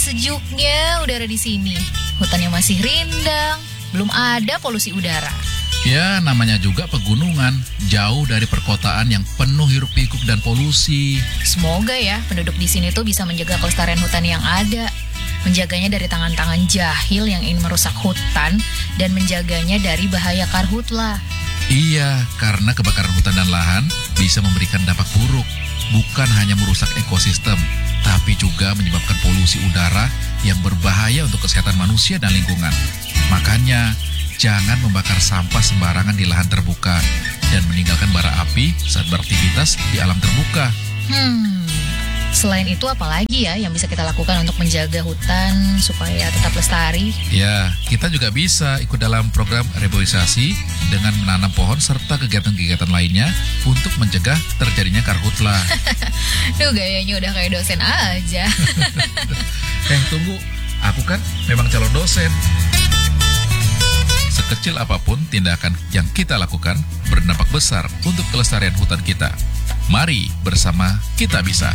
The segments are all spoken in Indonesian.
sejuknya udara di sini. Hutannya masih rindang, belum ada polusi udara. Ya, namanya juga pegunungan, jauh dari perkotaan yang penuh hiruk-pikuk dan polusi. Semoga ya penduduk di sini tuh bisa menjaga kelestarian hutan yang ada. Menjaganya dari tangan-tangan jahil yang ingin merusak hutan dan menjaganya dari bahaya karhutla. Iya, karena kebakaran hutan dan lahan bisa memberikan dampak buruk. Bukan hanya merusak ekosistem, tapi juga menyebabkan polusi udara yang berbahaya untuk kesehatan manusia dan lingkungan. Makanya, jangan membakar sampah sembarangan di lahan terbuka dan meninggalkan bara api saat beraktivitas di alam terbuka. Selain itu apalagi ya yang bisa kita lakukan untuk menjaga hutan supaya tetap lestari? Ya, kita juga bisa ikut dalam program reboisasi dengan menanam pohon serta kegiatan-kegiatan lainnya untuk mencegah terjadinya karhutla. Duh, gayanya udah kayak dosen aja. Tunggu, aku kan memang calon dosen. Sekecil apapun tindakan yang kita lakukan berdampak besar untuk kelestarian hutan kita. Mari bersama kita bisa.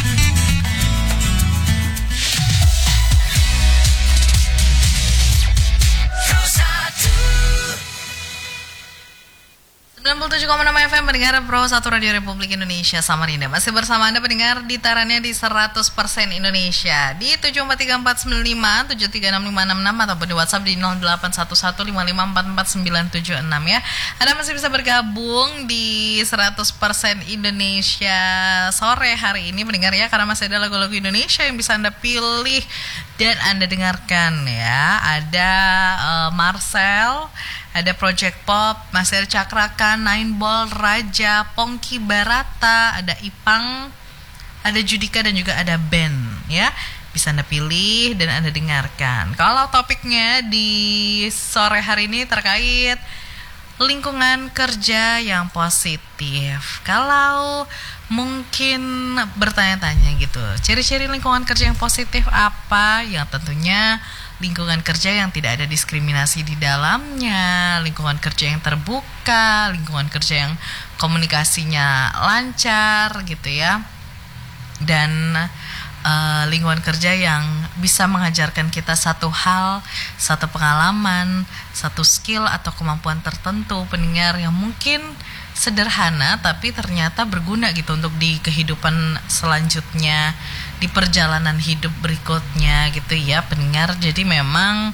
97,6 FM pendengar Pro 1 Radio Republik Indonesia Samarinda. Masih bersama Anda pendengar ditarannya di 100% Indonesia di 74345 7365666 ataupun di WhatsApp di 081155444976 ya. Anda masih bisa bergabung di 100% Indonesia sore hari ini pendengar ya, karena masih ada lagu-lagu Indonesia yang bisa Anda pilih dan Anda dengarkan ya. Ada Marcel, ada Project Pop, masih ada Cakrakan, Nine Ball, Raja, Pongki Barata, ada Ipang, ada Judika dan juga ada Ben ya. Bisa Anda pilih dan Anda dengarkan. Kalau topiknya di sore hari ini terkait lingkungan kerja yang positif. Kalau mungkin bertanya-tanya gitu, ciri-ciri lingkungan kerja yang positif apa? Yang tentunya lingkungan kerja yang tidak ada diskriminasi di dalamnya, lingkungan kerja yang terbuka, lingkungan kerja yang komunikasinya lancar gitu ya, dan lingkungan kerja yang bisa mengajarkan kita satu hal, satu pengalaman, satu skill atau kemampuan tertentu pendengar yang mungkin sederhana tapi ternyata berguna gitu untuk di kehidupan selanjutnya, di perjalanan hidup berikutnya gitu ya pendengar. Jadi memang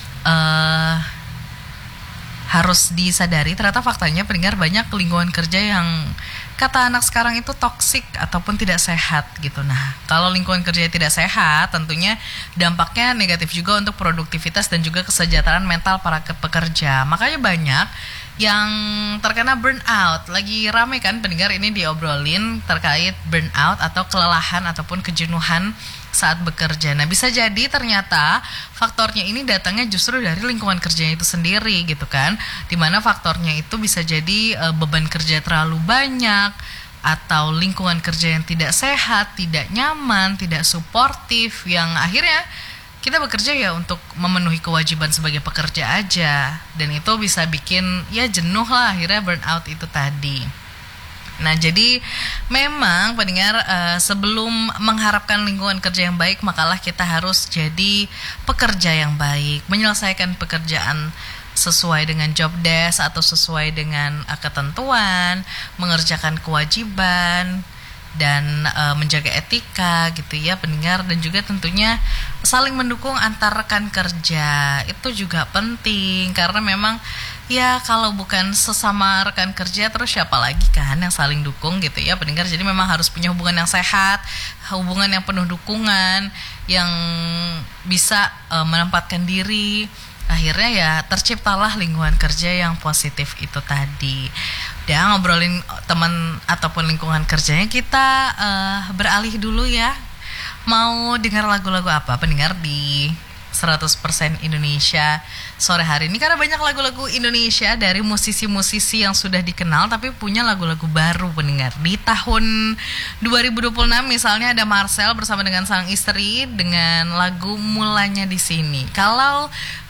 harus disadari ternyata faktanya pendengar banyak lingkungan kerja yang kata anak sekarang itu toksik ataupun tidak sehat gitu. Nah, kalau lingkungan kerja tidak sehat tentunya dampaknya negatif juga untuk produktivitas dan juga kesejahteraan mental para pekerja. Makanya banyak yang terkena burnout. Lagi rame kan pendengar ini diobrolin terkait burnout atau kelelahan ataupun kejenuhan saat bekerja. Nah, bisa jadi ternyata faktornya ini datangnya justru dari lingkungan kerjanya itu sendiri gitu kan. Dimana faktornya itu bisa jadi beban kerja terlalu banyak, atau lingkungan kerja yang tidak sehat, tidak nyaman, tidak suportif, yang akhirnya kita bekerja ya untuk memenuhi kewajiban sebagai pekerja aja, dan itu bisa bikin ya jenuh lah, akhirnya burnout itu tadi. Nah, jadi memang pendengar sebelum mengharapkan lingkungan kerja yang baik, makalah kita harus jadi pekerja yang baik, menyelesaikan pekerjaan sesuai dengan job desk atau sesuai dengan ketentuan, mengerjakan kewajiban dan menjaga etika gitu ya pendengar, dan juga tentunya saling mendukung antar rekan kerja itu juga penting, karena memang ya kalau bukan sesama rekan kerja terus siapa lagi kan yang saling dukung gitu ya pendengar. Jadi memang harus punya hubungan yang sehat, hubungan yang penuh dukungan, yang bisa menempatkan diri, akhirnya ya terciptalah lingkungan kerja yang positif itu tadi. Dan ngobrolin teman ataupun lingkungan kerjanya, kita beralih dulu ya. Mau dengar lagu-lagu apa pendengar di 100% Indonesia sore hari ini, karena banyak lagu-lagu Indonesia dari musisi-musisi yang sudah dikenal tapi punya lagu-lagu baru pendengar. Di tahun 2026 misalnya ada Marcel bersama dengan sang istri dengan lagu Mulanya di Sini. Kalau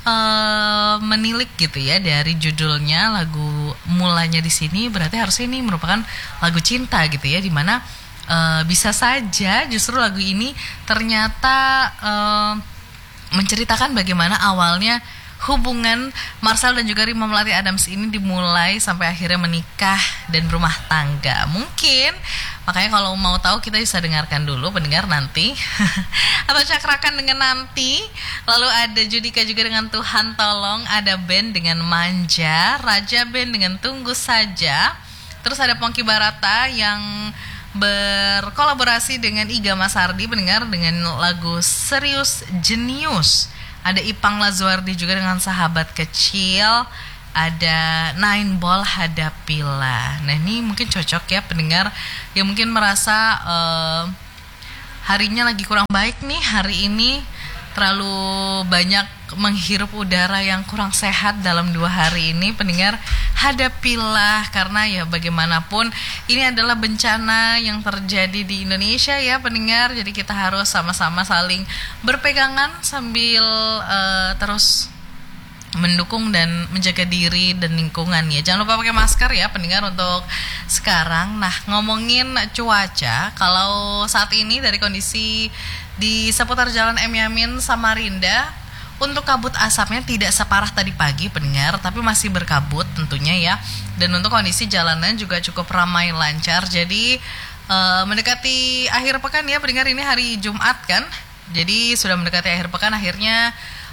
menilik gitu ya dari judulnya lagu Mulanya di Sini, berarti harusnya ini merupakan lagu cinta gitu ya, dimana bisa saja justru lagu ini ternyata menceritakan bagaimana awalnya hubungan Marcel dan juga Rima Melati Adams ini dimulai sampai akhirnya menikah dan berumah tangga. Mungkin makanya kalau mau tahu kita bisa dengarkan dulu pendengar nanti atau cakrakan dengan nanti. Lalu ada Judika juga dengan Tuhan Tolong, ada band dengan Manja, Raja Band dengan Tunggu Saja. Terus ada Pongki Barata yang berkolaborasi dengan Iga Masardi pendengar dengan lagu Serius Jenius. Ada Ipang Lazuardi juga dengan Sahabat Kecil. Ada Nine Ball Hadapilah. Nah ini mungkin cocok ya pendengar yang mungkin merasa harinya lagi kurang baik nih hari ini, terlalu banyak menghirup udara yang kurang sehat dalam 2 hari ini. Pendengar, hadapilah, karena ya bagaimanapun ini adalah bencana yang terjadi di Indonesia ya pendengar. Jadi kita harus sama-sama saling berpegangan sambil terus mendukung dan menjaga diri dan lingkungan ya. Jangan lupa pakai masker ya pendengar untuk sekarang. Nah ngomongin cuaca, kalau saat ini dari kondisi di seputar Jalan M. Yamin Samarinda, untuk kabut asapnya tidak separah tadi pagi pendengar, tapi masih berkabut tentunya ya. Dan untuk kondisi jalanan juga cukup ramai lancar. Jadi mendekati akhir pekan ya pendengar, ini hari Jumat kan. Jadi sudah mendekati akhir pekan, akhirnya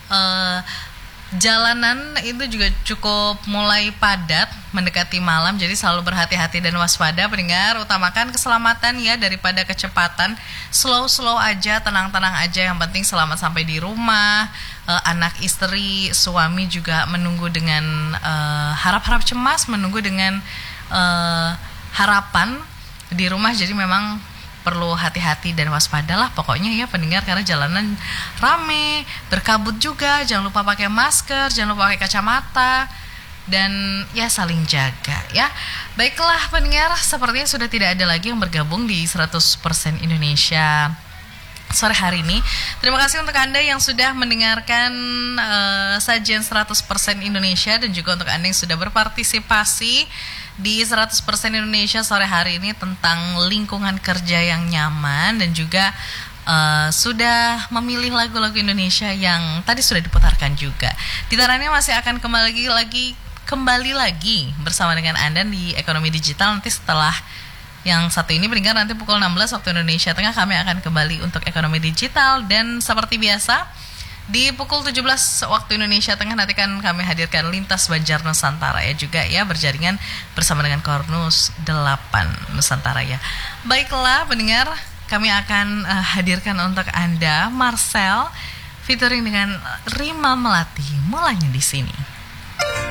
jalanan itu juga cukup mulai padat mendekati malam. Jadi selalu berhati-hati dan waspada pendengar. Utamakan keselamatan ya daripada kecepatan. Slow aja, tenang-tenang aja. Yang penting selamat sampai di rumah. Anak, istri, suami juga menunggu dengan harap-harap cemas, menunggu dengan harapan di rumah. Jadi memang perlu hati-hati dan waspadalah pokoknya ya pendengar, karena jalanan rame, berkabut juga. Jangan lupa pakai masker, jangan lupa pakai kacamata, dan ya saling jaga ya. Baiklah pendengar, sepertinya sudah tidak ada lagi yang bergabung di 100% Indonesia sore hari ini. Terima kasih untuk Anda yang sudah mendengarkan sajian 100% Indonesia, dan juga untuk Anda yang sudah berpartisipasi di 100% Indonesia sore hari ini tentang lingkungan kerja yang nyaman, dan juga sudah memilih lagu-lagu Indonesia yang tadi sudah diputarkan juga. Ditarannya masih akan kembali lagi bersama dengan Anda di Ekonomi Digital nanti setelah yang satu ini pendengar. Nanti pukul 16 waktu Indonesia Tengah kami akan kembali untuk Ekonomi Digital, dan seperti biasa di pukul 17 waktu Indonesia Tengah nanti kan kami hadirkan Lintas Banjar Nusantara ya juga ya, berjaringan bersama dengan Kornus 8 Nusantara ya. Baiklah pendengar, kami akan hadirkan untuk Anda Marcel featuring dengan Rima Melati, mulanya di sini.